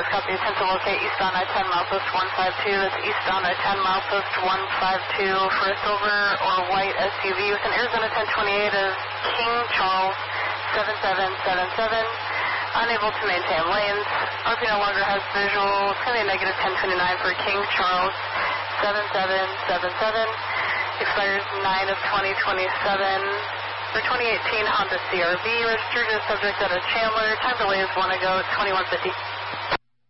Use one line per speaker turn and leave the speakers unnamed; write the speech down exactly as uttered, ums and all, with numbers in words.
This copy, attempt to locate eastbound I ten milepost one five two. That's eastbound I ten milepost one five two for a silver or white S U V with an Arizona ten twenty-eight of King Charles seven seven seven seven. Unable to maintain lanes. R P no longer has visual. It's going to be a negative ten twenty-nine for King Charles seven seven seven seven. Expires nine of twenty twenty-seven. For twenty eighteen Honda C R V, registered as subject out of Chandler. Time delay is one ago, twenty-one fifty.